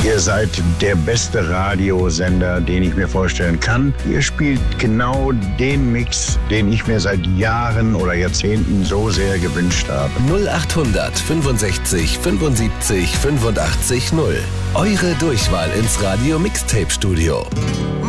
Ihr seid der beste Radiosender, den ich mir vorstellen kann. Ihr spielt genau den Mix, den ich mir seit Jahren oder Jahrzehnten so sehr gewünscht habe. 0800 65 75 85 0. Eure Durchwahl ins Radio Mixtape Studio.